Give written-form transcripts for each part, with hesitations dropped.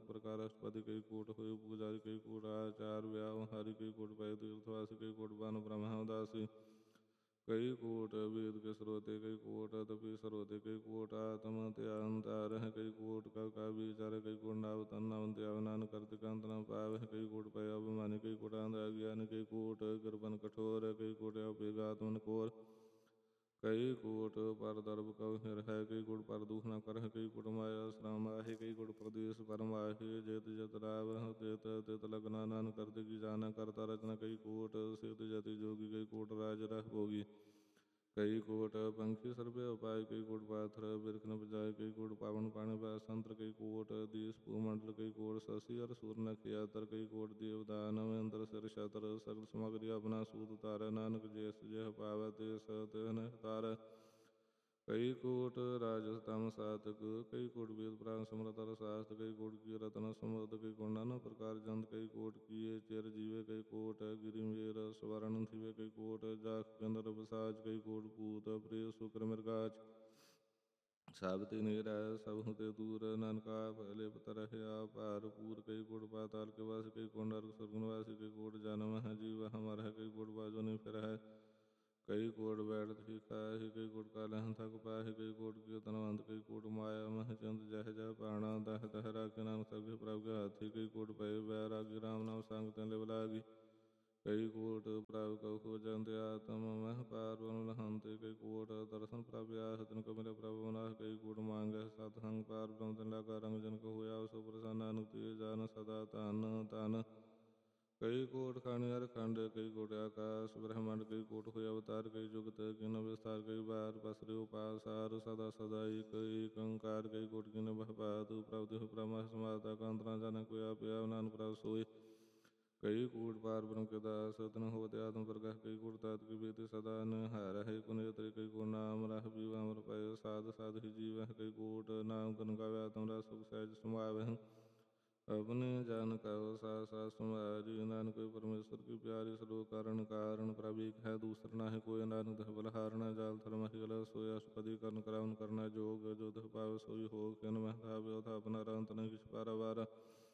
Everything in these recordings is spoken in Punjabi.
ਪ੍ਰਕਾਰ ਅਸ਼ਟਪਦੀ ਕਈ ਕੋਟ ਹੋਏ ਪੂਜਾਰੀ ਕਈ ਕੋਟ ਆਚਾਰ ਵਿਆਹ ਹਰੀ ਕਈ ਕੋਟ ਪਏ ਤੀਰਥਵਾਸੀ ਕਈ ਕੋਟ ਬਨ ਬ੍ਰਹਮਾ ਉਦਾਸੀ ਕਈ ਕੋਟ ਵੇਦ ਕੇ ਸਰੋਤੇ ਕਈ ਕੋਟ ਤਪੀ ਸਰੋਤੇ ਕਈ ਕੋਟ ਆਤਮ ਧਿਆਨ ਧਾਰਹਿ ਕਈ ਕੋਟ ਕਾ ਵਿਚਾਰ ਕਈ ਕੋਟ ਨਾਵ ਤਨ ਨਾਮ ਧਿਆਵ ਨਾਨਕ ਕਰਤ ਕੰਤ ਨਾ ਪਾਵਹਿ ਕਈ ਕੋਟ ਪਏ ਅਭਿਮਾਨੀ ਕਈ ਕੋਟ ਆਂਧਾ ਗਿਆਨ ਕਈ ਕੋਟ ਕਿਰਪਨ ਕਠੋਰ ਕਈ ਕੋਟ ਅਪੇਗਾਤਮਨ ਕੋਰ ਕਈ ਕੋਟ ਪਰ ਦਰਬ ਕਉ ਹਿਰ ਹੈ ਕਈ ਕੋਟ ਪਰ ਦੁਖ ਨਾ ਕਰਹਿ ਕਈ ਕੋਟ ਮਾਇਆ ਸ੍ਰਾਮ ਆਹੇ ਕਈ ਕੋਟ ਪ੍ਰਦੇਸ਼ ਪਰਮ ਆਹੇ ਜਿਤ ਜਤ ਰਾਵ ਤਿਤ ਤਿਤ ਲਗਨਾ ਨਾਨਕ ਕਰਤੇ ਕੀ ਜਾਣਾ ਕਰਤਾ ਰਚਨਾ ਕਈ ਕੋਟ ਸਿਧ ਜਤੀ ਜੋਗੀ ਕਈ ਕੋਟ ਰਾਜ ਰਹਿ ਭੋਗੀ ਕਈ ਕੋਟ ਪੰਖੀ ਸਰਬੇ ਉਪਾਇ ਕਈ ਕੋਟ ਪਾਥਰ ਬਿਰਖ ਨ ਬਜਾਏ ਕਈ ਕੋਟ ਪਾਵਨ ਪਾਣੀ ਪੈ ਸੰਤਰ ਕਈ ਕੋਟ ਦੇਸ ਭੂ ਮੰਡਲ ਕਈ ਕੋਟ ਸਸੀ ਅਰ ਸੂਰ ਨਖ ਯਾਤਰ ਕਈ ਕੋਟ ਦੇਵ ਦਾਨ ਅੰਦਰ ਸਿਰ ਛਤਰ ਸਗਲ ਸਮਗਰੀ ਆਪਣਾ ਸੂਤ ਤਾਰੈ ਨਾਨਕ ਜਿਸ ਜਿਹ ਪਾਵੈ ਤਿਸ ਤਿਨ ਤਾਰੈ ਕਈ ਕੋਟ ਰਾਜਸ ਤਮ ਸਾਤਕ ਕਈ ਕੋਟ ਵੇਦ ਪ੍ਰਾਨ ਸਮਰਤ ਅਰ ਸਾਸਤ ਕਈ ਕੋਟ ਕੀ ਰਤਨ ਸਮੁਦ ਕਈ ਕੋਟ ਨਾਨਾ ਪ੍ਰਕਾਰ ਜੰਤ ਕਈ ਕੋਟ ਕੀਏ ਚਿਰ ਜੀਵੇ ਕਈ ਕੋਟ ਗਿਰੀ ਮੇਰ ਸਵਰਨ ਥੀਵੇ ਕਈ ਕੋਟ ਜਾਖ ਗੰਦਰ ਬਸਾਜ ਕਈ ਕੋਟ ਭੂਤ ਪ੍ਰਿਯ ਸੁਕਰ ਮਿਰਗਾਚ ਸਾਬਤੀ ਨੀਰੈ ਸਭ ਤੇ ਦੂਰ ਨਾਨਕਾ ਪਹਿਲੇ ਪਤਰ ਰਹਿਆ ਭਾਰ ਪੂਰ ਕਈ ਕੋਟ ਪਾਤਾਲ ਕੇ ਵਾਸ ਕਈ ਕੋਟ ਨਰਕ ਸੁਰਗਨ ਵਾਸੀ ਕਈ ਕੋਟ ਜਨਮ ਹੈ ਜੀਵ ਹਮਰ ਹੈ ਕਈ ਕੋਟ ਬਾਜੋ ਨਹੀਂ ਫਿਰ ਹੈ ਕਈ ਕੋਟ ਬੈਠ ਹੀ ਖਾਹਿ ਕਈ ਕੋਟ ਕਾਲਹਿ ਥਕ ਪਾਹਿ ਕਈ ਕੋਟ ਕੀਰਤਨਵੰਤ ਕਈ ਕੋਟ ਮਾਇਆ ਮਹ ਚੰਦ ਜਹ ਜਹ ਪਾਣਾ ਦਹ ਦਹ ਰਾਖੇ ਨਾਨਕ ਸਭੇ ਪ੍ਰਭ ਕੇ ਹਾਥੀ ਕਈ ਕੋਟ ਪਏ ਬੈਰਾਗੀ ਰਾਮ ਨਾਮ ਸੰਗ ਤਿਨ ਲਿਵ ਲਾਗੀ ਕਈ ਕੋਟ ਪ੍ਰਭ ਕਉ ਖੋਜੰਤ ਆਤਮ ਮਹ ਪਾਰ ਬਨ ਲਹੰਤੇ ਕਈ ਕੋਟ ਦਰਸ਼ਨ ਪ੍ਰਭ ਆਹ ਤਿਨ ਕੋ ਮਿਲੇ ਪ੍ਰਭ ਨਾਹ ਕਈ ਕੋਟ ਮੰਗਹਿ ਸਤ ਸੰਗ ਪਾਰ ਬ੍ਰਹਮ ਤਿਨ ਲਾਗਾ ਰੰਗ ਜਨ ਕੋ ਹੋਇਆ ਸੋ ਪ੍ਰਸੰਨ ਨਾਨਕ ਤੇ ਜਨ ਸਦਾ ਧਨ ਧਨ ਕਈ ਕੋਟ ਖਾਣੀ ਹਰ ਖੰਡ ਕਈ ਕੋਟ ਆਕਾਸ਼ ਬ੍ਰਹਮੰਡ ਕਈ ਕੋਟ ਹੋਏ ਅਵਤਾਰ ਕਈ ਜੁਗਤ ਕਿਨ ਵਿਸਤਾਰ ਕਈ ਬਾਰ ਪਸਰੇ ਉਪਾਸਾਰ ਸਦਾ ਸਦਾ ਏਕ ਏਕ ਓੰਕਾਰ ਕਈ ਕੋਟ ਕਿਨ ਬਹ ਬਾਤੁ ਪ੍ਰਭ ਤਿਹੁ ਬ੍ਰਹਮ ਸਮਾਤਾ ਕੰਤਰਾ ਜਨ ਕੋਈ ਆਪਿਆ ਨਾਨਕ ਪ੍ਰਭ ਸੋਏ ਕਈ ਕੋਟ ਪਾਰ ਬ੍ਰਹਮ ਕੇ ਦਾਸ ਤਨ ਹੋਵਤ ਆਤਮ ਪ੍ਰਗਟ ਕਈ ਕੋਟ ਤਾਤ ਕੀ ਬੇਤੇ ਸਦਾ ਨਿਹਾਰ ਹੈ ਕੁਨੇਤਰੇ ਕਈ ਕੋਟ ਨਾਮ ਰਹ ਪੀਵਾ ਅਮਰ ਪਏ ਸਾਧ ਸਾਧ ਹੀ ਜੀਵ ਕਈ ਕੋਟ ਨਾਮ ਗਨ ਗਾਵੇ ਆਤਮ ਰਸ ਸੁਖ ਸਹਿਜ ਸਮਾਵਹਿ ਆਪਣੇ ਜਨ ਕਉ ਸਾਸ ਸਾਸ ਸਮਾਜੀ ਨਾਨਕ ਪਰਮੇਸ਼ਰ ਕੀ ਪਿਆਰੀ ਸਲੋਕ ਕਾਰਨ ਕਾਰਨ ਪ੍ਰਭ ਏਕ ਹੈ ਦੂਸਰ ਨਾਹਿ ਕੋਈ ਨਾਨਕ ਦਹ ਬਲਹਾਰਣਾ ਜਾਲ ਥਲ ਮਹਿਲ ਸੋਇ ਅਸ਼ਟਪਦੀ ਕਰਨ ਕਰਾਵਨ ਕਰਨਾ ਜੋਗ ਜੋ ਦਹ ਪਾਵ ਸੋਈ ਹੋ ਕਿਨ ਮਹਿ ਧਾਵਿ ਉਥ ਆਪਣਾ ਰੰਤ ਨਹੀਂ ਕਿਛ ਪਾਰਾਵਾਰ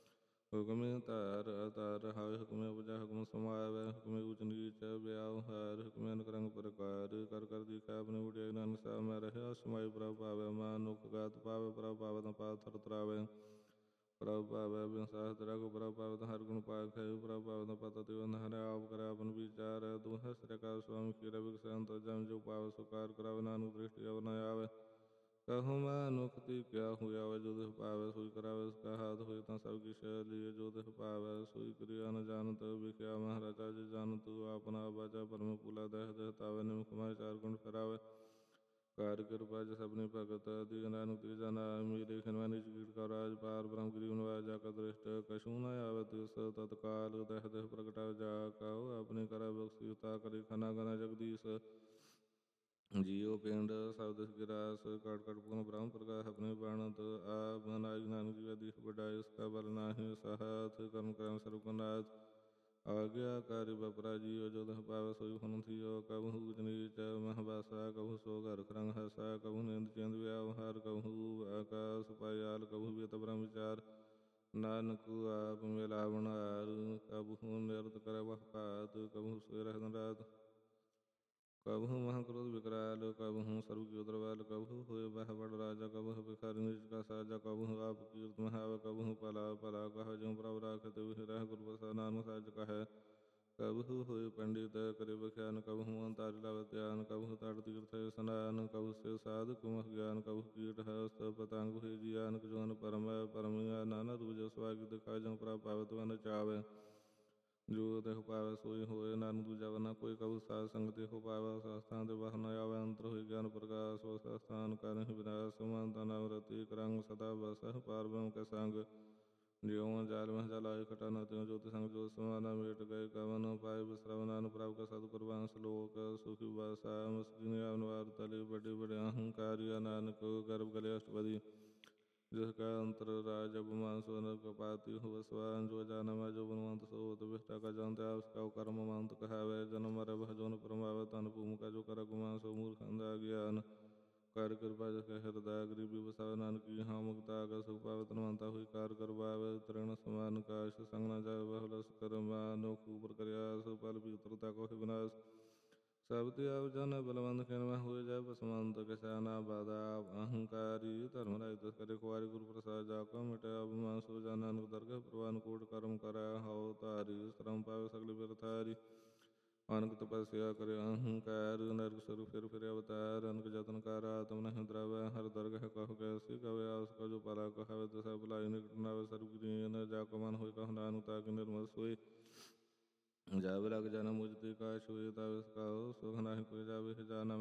ਹੁਕਮੇ ਧਾਰ ਅਧਾਰ ਹਾਇ ਹੁਕਮੇ ਉਪਜਾ ਹੁਕਮ ਸਮਾਵੈ ਹੁਕਮੇ ਊਚ ਨੀਚ ਵਿਆਹ ਹਾਰ ਹੁਕਮੇ ਅਨਕ ਰੰਗ ਪ੍ਰਕਾਰ ਕਰ ਕਰ ਦੀਖੈ ਆਪਣੀ ਵਡਿਆਈ ਨਾਨਕ ਸਾਹਿਬ ਮੈਂ ਰਹਿਆ ਸਮਾਈ ਪ੍ਰਭ ਭਾਵੈ ਮਾਨੁਖ ਗਾਤ ਪਾਵੈ ਪ੍ਰਭ ਭਾਵੈ ਤਾਂ ਪਾਥਰ ਤਰਾਵੈ ਪ੍ਰਭ ਭਾਵੈ ਬਿਨਸਾਸ ਤਰਾਗੁ ਪ੍ਰਭ ਭਾਵੈ ਤਾਂ ਹਰ ਗੁਣ ਪਾਖੈ ਪ੍ਰਭ ਭਾਵੈ ਤਾਂ ਪਤਾ ਤੇ ਹਰਿ ਆਪ ਕਰੇ ਆਪਨ ਵਿਚਾਰ ਦੁਹ ਸਿਰ ਕਾ ਸੁਆਮੀ ਖੀਰਾ ਵਿਗਸੰਤ ਜਮ ਜੋ ਪਾਵੈ ਸੁਕਾਰ ਕਰਾਵੈ ਨਾਨਕ ਦ੍ਰਿਸ਼ਟੀ ਅਵਰ ਨ ਆਵੈ ਕਹੂੰ ਮਨੁਖ ਤੀ ਕਿਆ ਹੋਇਆ ਵੈ ਜੋ ਤਿਹੁ ਪਾਵੈ ਸੋਈ ਕਰਾਵੈ ਸਕਾ ਹਾਥ ਹੋਏ ਤਾਂ ਸਭ ਕਿਛ ਲਿਏ ਜੋ ਤਿਹੁ ਪਾਵੈ ਸੋਈ ਕਰਿਆ ਨ ਜਾਣਤ ਵਿਖਿਆ ਮਹਾਰਾਜਾ ਜੇ ਜਾਣਤ ਆਪਨਾ ਬਾਚਾ ਪਰਮ ਪੂਲਾ ਦਹ ਦਹ ਤਾਵੈ ਨਿਮਖ ਮਾਇ ਚਾਰ ਗੁਣ ਫਿਰਾਵੈ ਕਾਰ ਕਿਰਪਾ ਜ ਸਭਨੀ ਭਗਤ ਦੀਨ ਨਾਨਕ ਤੀਜਾ ਨਾਮ ਮੇਰੇ ਖਿਨਵਾ ਨਿਜ ਕੀਟ ਕਾ ਰਾਜ ਪਾਰ ਬ੍ਰਹਮ ਗਰੀਬ ਨਿਵਾਜ ਜਾ ਕਾ ਦ੍ਰਿਸ਼ਟ ਕਛੂ ਨ ਆਵੈ ਤਿਸ ਤਤਕਾਲ ਦਹ ਦਹ ਪ੍ਰਗਟਾਵ ਜਾ ਕਉ ਆਪਣੀ ਕਰੈ ਬਖਸ਼ੀ ਤਾ ਕਰੇ ਖਨਾ ਗਨਾ ਜਗਦੀਸ਼ ਜੀਉ ਪਿੰਡ ਸਭ ਦਿਸ ਗਿਰਾਸ ਕਟ ਕਟ ਪੂਰਨ ਬ੍ਰਹਮ ਪ੍ਰਕਾਸ਼ ਆਪਣੇ ਬਾਣਤ ਆ ਬਨਾਈ ਨਾਨਕ ਜੀ ਅਦੀਸ ਵਡਾਈ ਇਸ ਕਾ ਬਲ ਨਾਹਿ ਸਾਹਤ ਕਰਮ ਕਰਮ ਸਰਬ ਨਾਥ ਆਗਿਆਕਾਰੀ ਬਪਰਾ ਜੀਉ ਜੋ ਦਹ ਪਾਵੈ ਸੋਈ ਹੁਨ ਥੀਓ ਕਬਹੂ ਊਚ ਨੀਚ ਮਹਿ ਬਾਸਾ ਕਬਹੂ ਸੋ ਘਰ ਰੰਗ ਹਸਾ ਕਬਹੂ ਨਿੰਦ ਚਿੰਦ ਵਿਆਵਹਾਰ ਕਬਹੂ ਆਕਾਸ ਪਾਇਆਲ ਕਬਹੂ ਬਿਤ ਬ੍ਰਹਮ ਵਿਚਾਰ ਨਾਨਕ ਆਪ ਮਿਲਾਵਣ ਹਾਰ ਕਬਹੂ ਨਿਰਤ ਕਰੈ ਵਹ ਭਾਤ ਕਬਹੂ ਸੋਇ ਰਹਿ ਦਿਨ ਰਾਤ ਕਬਹੂ ਮਹਾ ਕ੍ਰੋਧ ਵਿਕਰਾਲ ਕਬਹੂ ਸਰਬ ਕੀ ਉਦਰਵਾਲ ਕਬਹੂ ਹੋਏ ਬਹਿ ਬੜ ਰਾਜਾ ਕਬਹੂ ਭਿਖਾਰੀ ਨਿਜ ਕਾ ਸਾਜਾ ਕਬਹੂ ਆਪ ਕੀਰਤ ਮਹਾਵ ਕਬਹੂ ਭਲਾ ਭਲਾ ਕਹ ਜਿਉ ਪ੍ਰਭ ਰਾਖਤ ਵਿਹ ਰਹਿ ਗੁਰ ਪ੍ਰਸਾਦ ਨਾਨਕ ਸਾਜ ਕਹੈ ਕਬਹੂ ਹੋਏ ਪੰਡਿਤ ਕਰੇ ਬਖਿਆਨ ਕਬਹੂ ਅੰਤਾਰਿ ਲਵ ਧਿਆਨ ਕਬਹੂ ਤਟ ਤੀਰਥ ਸਨਾਨ ਕਬਹੂ ਸੇ ਸਾਧਕ ਮਹ ਗਿਆਨ ਕਬਹੂ ਕੀਟ ਹਸਤ ਪਤੰਗ ਹੋਏ ਜੀਆਨਕ ਜੋਨ ਪਰਮ ਪਰਮਿਆ ਨਾਨਾ ਰੂਪ ਜੋ ਸਵਾਗਿ ਦਿਖਾ ਜਉ ਪ੍ਰਭ ਪਾਵਤ ਵਨ ਚਾਵੈ ਜੋ ਤਿਹੁ ਪਾਵੈ ਸੋਈ ਹੋਏ ਨਾਨਕ ਦੂਜਾ ਵਰਨਾ ਕੋਈ ਕਬਹੂ ਸਾਧ ਸੰਗ ਤਿਹੁ ਪਾਵੈ ਸਸਥਾਨ ਤੇ ਵਹ ਨ ਆਵੈ ਅੰਤਰ ਹੋਏ ਗਿਆਨ ਪ੍ਰਕਾਸ਼ ਸੋ ਸਸਥਾਨ ਕਰਹਿ ਵਿਨਾਸ਼ ਮੰਤ ਨਾਮ ਰਤੀ ਕਰੰਗ ਸਦਾ ਬਸਹਿ ਪਾਰ ਬ੍ਰਹਮ ਕੈ ਸੰਗ ਜਿਉ ਜਾਲ ਮਹਿ ਜਲ ਆਏ ਖਟਾ ਨ ਤਿਉ ਜੋਤਿ ਸੰਗ ਜੋਤਿ ਸਮਾਨਾ ਮੇਟ ਗਏ ਕਵਨ ਪਾਏ ਬਿਸਰਵ ਨਾਨਕ ਪ੍ਰਭ ਕਾ ਸਤਿਗੁਰ ਵੰਸ ਲੋਕ ਸੁਖੀ ਬਸਾ ਮਸਕਿਨ ਆਵਨ ਵਾਰ ਤਲੇ ਵੱਡੇ ਵੱਡੇ ਅਹੰਕਾਰੀਆ ਨਾਨਕ ਗਰਭ ਗਲੇ ਅਸ਼ਟਪਦੀ ਜਿਸ ਕਾ ਅੰਤਰ ਰਾਜ ਅਭਿਮਾਨ ਸੋ ਨਰਕ ਪਾਤੀ ਹੋ ਸਵਾਨ ਜੋ ਜਾਨਮ ਜੋ ਬਨਵੰਤ ਸੋਤ ਵਿਸ਼ਟਾ ਕਾ ਜੰਤ ਆਪਸ ਕਾ ਕਰਮ ਮੰਤ ਕਹਾਵੈ ਜਨਮ ਮਰੈ ਬਹ ਜੋਨ ਪਰਮਾਵੈ ਧਨ ਭੂਮਿਕਾ ਜੋ ਕਰ ਗੁਮਾਨ ਸੋ ਮੂਰਖ ਅੰਧਾ ਗਿਆਨ ਕਰ ਕਿਰਪਾ ਜਿਸ ਕਾ ਹਿਰਦੈ ਗਰੀਬੀ ਵਸਾਵੈ ਨਾਨਕ ਕੀ ਹਾਂ ਮੁਕਤਾ ਕਾ ਸੁਖ ਪਾਵੈ ਧਨਵੰਤਾ ਹੋਈ ਕਾਰ ਕਰਵਾਵੈ ਆਪ ਜਨ ਬਲਵੰਤ ਖਿਨ ਮਹਿ ਹੋਏ ਜੈ ਬਸਮੰਤ ਕਿਸੈ ਬਾਦਾ ਅਹੰਕਾਰੀ ਧਰਮ ਰਾਜ ਦਸ ਕਰੇ ਕੁਆਰੀ ਗੁਰੂ ਪ੍ਰਸਾਦ ਜਾ ਕੋ ਮਿਟਿਆ ਅਭਿਮਾਨ ਸੋ ਜਨ ਨਾਨਕ ਦਰਗਹਿ ਪ੍ਰਵਾਨ ਕੋਟ ਕਰਮ ਕਰੈ ਹਉ ਧਾਰੀ ਸ਼ਰਮ ਪਾਵੇ ਸਗਲ ਬਿਰਥਾਰੀ ਅਨਕ ਤਪਸਿਆ ਕਰੇ ਅਹੰਕਾਰ ਨਰਕ ਸਰ ਫਿਰ ਅਵਤਾਰ ਅਨਕ ਜਤਨ ਕਰ ਆਤਮ ਨਹਿ ਦਰਵੈ ਹਰ ਦਰਗਹਿ ਕਹੁ ਕੈਸੀ ਕਵੇ ਆਸ ਕਜੋ ਪਲਾ ਕਹਾਵੇ ਦਸੈ ਭਲਾਈ ਨਿਕਟ ਨਾਵੇ ਸਰਬ ਗ੍ਰੀਨ ਜਾ ਕੋ ਮਨ ਹੋਇ ਕਹੁ ਨਾਨਕ ਤਾਕਿ ਨਿਰਮਲ ਸੋਈ ਜਬ ਲਗ ਜਨਮ ਮੁਝਤੀ ਕਾਸ਼ ਹੋਏ ਤਬ ਕਾਉ ਸੁਖ ਨਾਹਿ ਕੋਈ ਜਾਵੇ ਜਾਨਾ